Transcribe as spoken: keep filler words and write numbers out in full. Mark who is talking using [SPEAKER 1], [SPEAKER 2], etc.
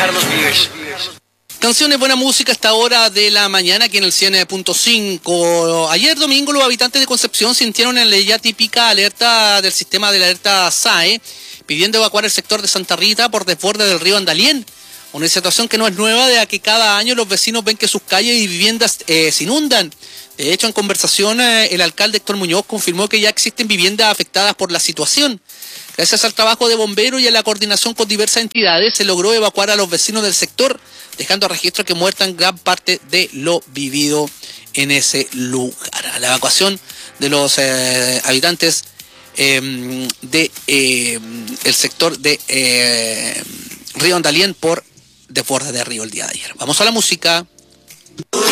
[SPEAKER 1] dejarlos vivir.
[SPEAKER 2] Canciones, buena música a esta hora de la mañana aquí en el cien punto cinco. Ayer domingo los habitantes de Concepción sintieron en la ya típica alerta del sistema de la alerta S A E, pidiendo evacuar el sector de Santa Rita por desborde del río Andalién. Una situación que no es nueva, de que cada año los vecinos ven que sus calles y viviendas eh, se inundan. De hecho, en conversación, eh, el alcalde Héctor Muñoz confirmó que ya existen viviendas afectadas por la situación. Gracias al trabajo de bomberos y a la coordinación con diversas entidades, se logró evacuar a los vecinos del sector, dejando registro que muertan gran parte de lo vivido en ese lugar. La evacuación de los eh, habitantes eh, de eh, el sector de eh, Río Andalién por desborde de río el día de ayer. Vamos a la música.